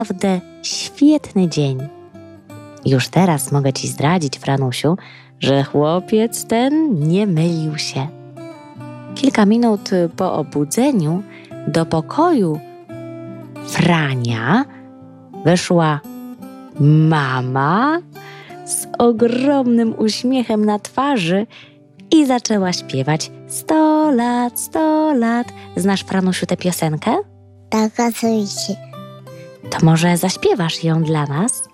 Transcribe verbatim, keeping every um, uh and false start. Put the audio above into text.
naprawdę świetny dzień. Już teraz mogę ci zdradzić, Franusiu, że chłopiec ten nie mylił się. Kilka minut po obudzeniu do pokoju Frania weszła mama z ogromnym uśmiechem na twarzy i zaczęła śpiewać sto lat, sto lat. Znasz, Franusiu, tę piosenkę? Tak, oczywiście. To może zaśpiewasz ją dla nas?